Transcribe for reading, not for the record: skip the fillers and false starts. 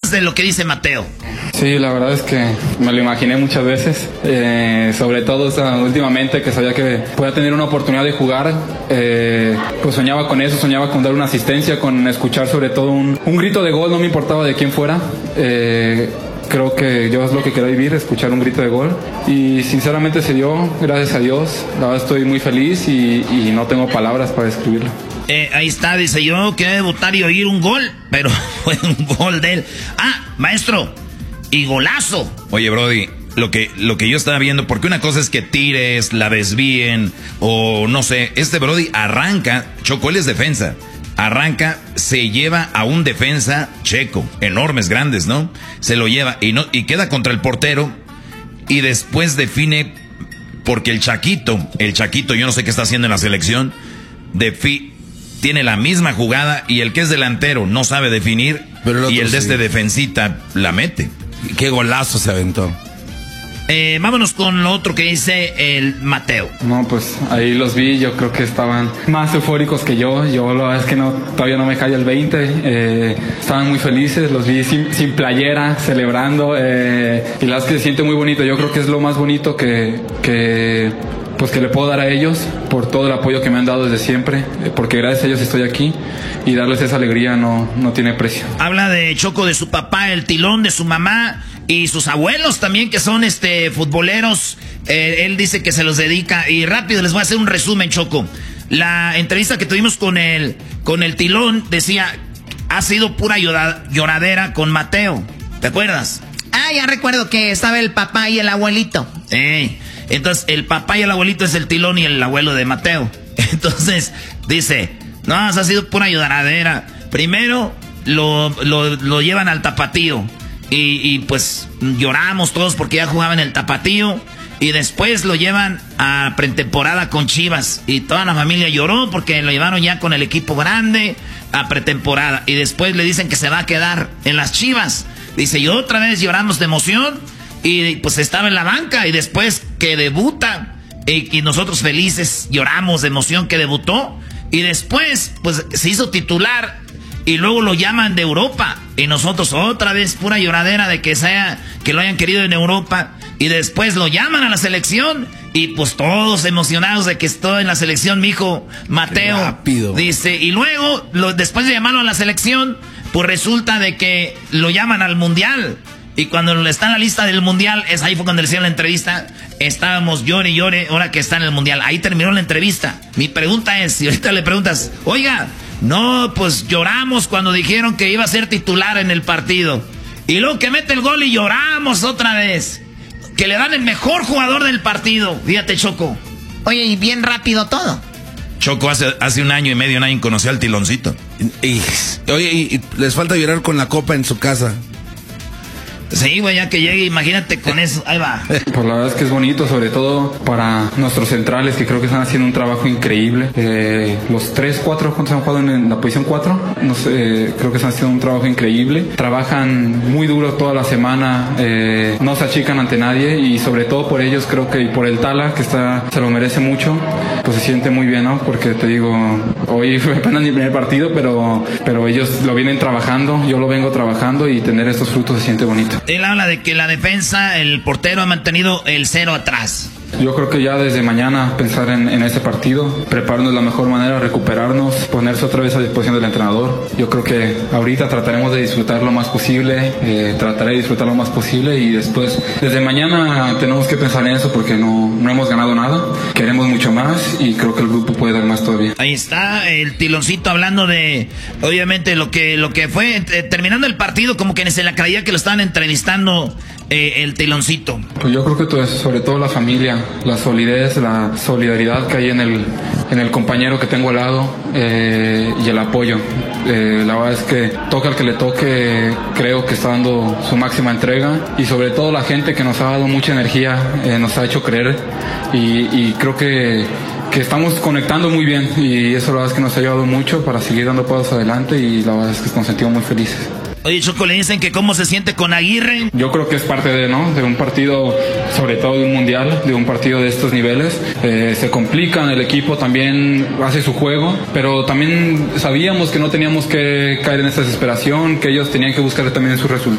más de lo que dice Mateo? Sí, la verdad es que me lo imaginé muchas veces, sobre todo últimamente que sabía que podía tener una oportunidad de jugar, pues soñaba con eso, soñaba con dar una asistencia, con escuchar sobre todo un grito de gol, no me importaba de quién fuera. Creo que yo es lo que quería vivir, escuchar un grito de gol, y sinceramente se dio, gracias a Dios. La verdad estoy muy feliz y no tengo palabras para describirlo. Ahí está, dice, yo quería debutar y oír un gol, pero fue un gol de él. Ah, maestro, y golazo. Oye, Brody, lo que yo estaba viendo, porque una cosa es que tires, la desvíen, o no sé, este Brody arranca, Choco, él es defensa, arranca, se lleva a un defensa checo, enormes, grandes, ¿no? Se lo lleva y queda contra el portero, y después define, porque el Chaquito, yo no sé qué está haciendo en la selección, tiene la misma jugada, y el que es delantero no sabe definir, pero y el de este defensita la mete. Qué golazo se aventó. Vámonos con lo otro que dice el Mateo. No, pues ahí los vi, yo creo que estaban más eufóricos que yo. Yo la verdad es que todavía no me cae el 20. Estaban muy felices, los vi sin playera, celebrando. Y la verdad es que se siente muy bonito. Yo creo que es lo más bonito que le puedo dar a ellos por todo el apoyo que me han dado desde siempre, porque gracias a ellos estoy aquí, y darles esa alegría no tiene precio. Habla de Choco, de su papá, el Tilón, de su mamá y sus abuelos también, que son futboleros. Él dice que se los dedica, y rápido les voy a hacer un resumen, Choco. La entrevista que tuvimos con el Tilón decía, ha sido pura lloradera con Mateo, ¿te acuerdas? Ah, ya recuerdo que estaba el papá y el abuelito. Entonces, el papá y el abuelito es el Tilón y el abuelo de Mateo. Entonces, dice, no, ha sido pura lloradera. Primero, lo llevan al Tapatío. Y pues lloramos todos porque ya jugaba en el Tapatío. Y después lo llevan a pretemporada con Chivas. Y toda la familia lloró porque lo llevaron ya con el equipo grande a pretemporada. Y después le dicen que se va a quedar en las Chivas. Dice, y otra vez lloramos de emoción. Y pues estaba en la banca, y después que debuta, y nosotros felices lloramos de emoción que debutó, y después pues se hizo titular, y luego lo llaman de Europa, y nosotros otra vez pura lloradera de que lo hayan querido en Europa, y después lo llaman a la selección, y pues todos emocionados de que estoy en la selección, mi hijo Mateo. Rápido. Dice, y luego después de llamarlo a la selección, pues resulta de que lo llaman al Mundial. Y cuando está en la lista del Mundial, ahí fue cuando le hicieron la entrevista. Estábamos llore y llore, ahora que está en el Mundial. Ahí terminó la entrevista. Mi pregunta es, si ahorita le preguntas, oiga, no, pues lloramos cuando dijeron que iba a ser titular en el partido. Y luego que mete el gol y lloramos otra vez. Que le dan el mejor jugador del partido. Fíjate, Choco. Oye, y bien rápido todo. Choco hace un año y medio nadie conoció al Tiloncito. Oye, y les falta llorar con la copa en su casa. Sí, güey, ya que llegue, imagínate con eso, ahí va. Pues la verdad es que es bonito, sobre todo para nuestros centrales, que creo que están haciendo un trabajo increíble. Los 3, 4, ¿cuántos han jugado en la posición 4? No sé, creo que están haciendo un trabajo increíble. Trabajan muy duro toda la semana, no se achican ante nadie, y sobre todo por ellos, creo que, y por el Tala, que se lo merece mucho, pues se siente muy bien, ¿no? Porque te digo, hoy fue apenas mi primer partido, pero ellos lo vienen trabajando, yo lo vengo trabajando, y tener estos frutos se siente bonito. Él habla de que la defensa, el portero ha mantenido el 0 atrás. Yo creo que ya desde mañana pensar en este partido, prepararnos de la mejor manera, recuperarnos, ponerse otra vez a disposición del entrenador. Yo creo que ahorita trataremos de disfrutar lo más posible, trataré de disfrutar lo más posible, y después, desde mañana tenemos que pensar en eso, porque no hemos ganado nada, queremos mucho más, y creo que el grupo puede dar más todavía. Ahí está el Tiloncito hablando de, obviamente, lo que fue, terminando el partido, como que se le creía que lo estaban entrevistando el Tiloncito. Pues yo creo que sobre todo la familia, la solidez, la solidaridad que hay en el compañero que tengo al lado, y el apoyo. La verdad es que toca al que le toque, creo que está dando su máxima entrega, y sobre todo la gente que nos ha dado mucha energía, nos ha hecho creer, y creo que estamos conectando muy bien, y eso la verdad es que nos ha ayudado mucho para seguir dando pasos adelante, y la verdad es que nos sentimos muy felices. Oye, Choco, le dicen que cómo se siente con Aguirre. Yo creo que es parte de un partido, sobre todo de un mundial, de un partido de estos niveles. Se complican, el equipo también hace su juego, pero también sabíamos que no teníamos que caer en esa desesperación, que ellos tenían que buscar también sus resultados.